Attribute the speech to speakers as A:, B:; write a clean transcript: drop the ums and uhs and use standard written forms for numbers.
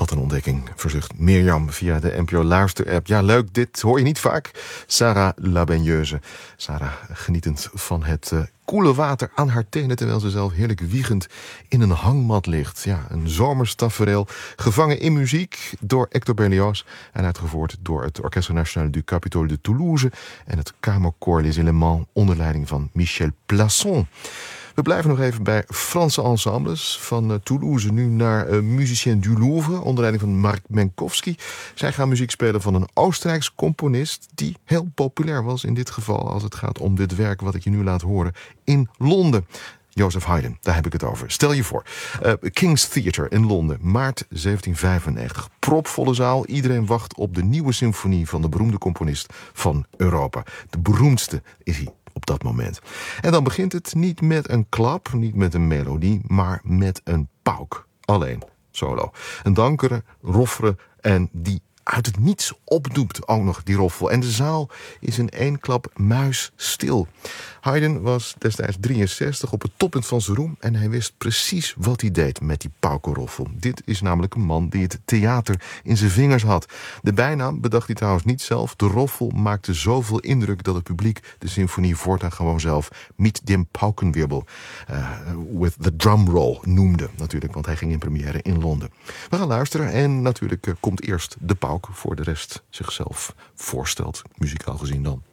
A: Wat een ontdekking, verzucht Mirjam via de NPO Luister-app. Ja, leuk, dit hoor je niet vaak. Sarah La Beigneuse. Sarah genietend van het koele water aan haar tenen, terwijl ze zelf heerlijk wiegend in een hangmat ligt. Ja, een zomers tafereel, gevangen in muziek door Hector Berlioz en uitgevoerd door het Orchestre National du Capitole de Toulouse en het Kamerkoor Les Éléments onder leiding van Michel Plasson. We blijven nog even bij Franse ensembles. Van Toulouse nu naar Musiciens du Louvre, onder leiding van Mark Minkowski. Zij gaan muziek spelen van een Oostenrijks componist die heel populair was in dit geval als het gaat om dit werk wat ik je nu laat horen in Londen. Joseph Haydn, daar heb ik het over. Stel je voor, King's Theatre in Londen, maart 1795. Propvolle zaal, iedereen wacht op de nieuwe symfonie van de beroemde componist van Europa. De beroemdste is hij op dat moment. En dan begint het niet met een klap, niet met een melodie, maar met een pauk. Alleen, solo. Een dankere, roffere en die uit het niets opdoept ook nog die roffel. En de zaal is in één klap muisstil. Haydn was destijds 63 op het toppunt van zijn roem en hij wist precies wat hij deed met die paukenroffel. Dit is namelijk een man die het theater in zijn vingers had. De bijnaam bedacht hij trouwens niet zelf. De roffel maakte zoveel indruk dat het publiek de symfonie voortaan gewoon zelf Mit dem Paukenwirbel, with the drum roll noemde natuurlijk, want hij ging in première in Londen. We gaan luisteren en natuurlijk komt eerst de pauk voor de rest zichzelf voorstelt, muzikaal gezien dan.